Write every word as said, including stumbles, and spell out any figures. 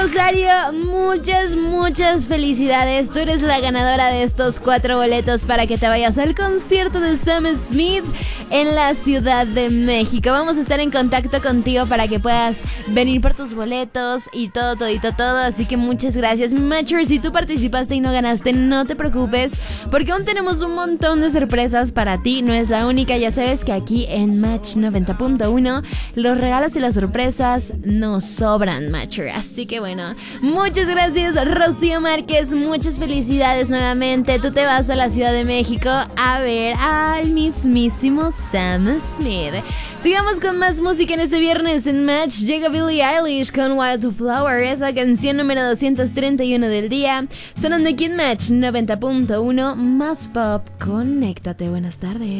Rosario, muchas, muchas felicidades. Tú eres la ganadora de estos cuatro boletos para que te vayas al concierto de Sam Smith en la Ciudad de México. Vamos a estar en contacto contigo para que puedas venir por tus boletos y todo, todito, todo. Así que muchas gracias, Matcher. Si tú participaste y no ganaste, no te preocupes, porque aún tenemos un montón de sorpresas para ti. No es la única, ya sabes que aquí en Match noventa punto uno los regalos y las sorpresas nos sobran, Matcher. Así que bueno, muchas gracias, Rocío Márquez. Muchas felicidades nuevamente. Tú te vas a la Ciudad de México a ver al mismísimo Sam Smith. Sigamos con más música en este viernes en Match. Llega Billie Eilish con Wildflower. Es la canción número doscientos treinta y uno del día. Sonando aquí en Match noventa punto uno. Más pop. Conéctate. Buenas tardes.